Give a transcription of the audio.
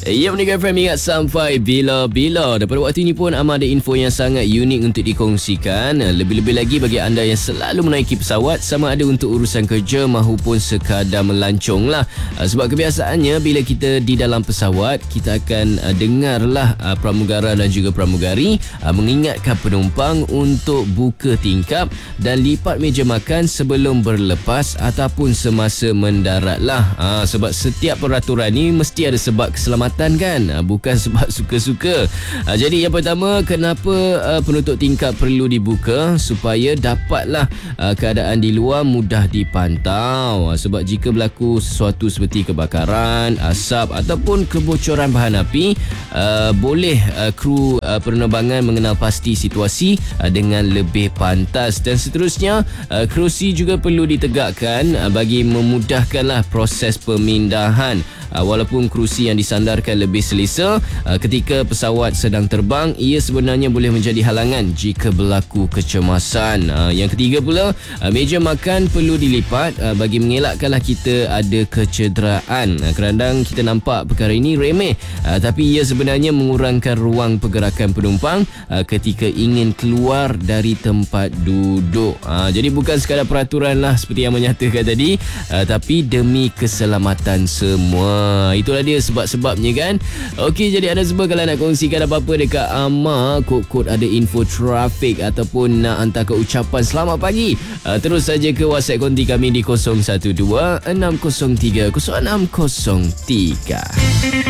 Ya, Menika FM ingat sampai bila-bila. Daripada waktu ini pun Amar ada info yang sangat unik untuk dikongsikan. Lebih-lebih lagi bagi anda yang selalu menaiki pesawat, sama ada untuk urusan kerja maupun sekadar melancong lah. Sebab kebiasaannya bila kita di dalam pesawat, kita akan dengarlah pramugara dan juga pramugari mengingatkan penumpang untuk buka tingkap dan lipat meja makan sebelum berlepas ataupun semasa mendarat lah. Sebab setiap peraturan ni mesti ada sebab keselamatan kan, bukan sebab suka-suka. Jadi yang pertama, kenapa penutup tingkap perlu dibuka? Supaya dapatlah keadaan di luar mudah dipantau. Sebab jika berlaku sesuatu seperti kebakaran, asap ataupun kebocoran bahan api, boleh kru penerbangan mengenal pasti situasi dengan lebih pantas. Dan seterusnya, kerusi juga perlu ditegakkan bagi memudahkanlah proses pemindahan. Walaupun kerusi yang disandarkan lebih selesa ketika pesawat sedang terbang, ia sebenarnya boleh menjadi halangan jika berlaku kecemasan. Yang ketiga pula, meja makan perlu dilipat bagi mengelakkanlah kita ada kecederaan. Kadang kita nampak perkara ini remeh, tapi ia sebenarnya mengurangkan ruang pergerakan penumpang ketika ingin keluar dari tempat duduk. Jadi bukan sekadar peraturan lah seperti yang menyatakan tadi, tapi demi keselamatan semua. Itulah dia sebab-sebabnya kan. Okey, jadi anda semua kalau nak kongsikan apa-apa dekat Amar, kod-kod ada info trafik ataupun nak hantar ke ucapan selamat pagi, terus saja ke WhatsApp konti kami di 012 603 0603.